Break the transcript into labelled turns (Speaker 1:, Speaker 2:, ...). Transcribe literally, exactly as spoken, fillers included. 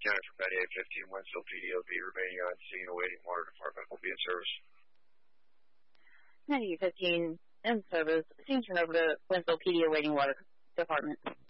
Speaker 1: County from ninety-eight fifteen, Winslow P D will be remaining on scene awaiting water department. Will be in service.
Speaker 2: ninety-eight fifteen in service. Scene turn over to Winslow P D awaiting water department.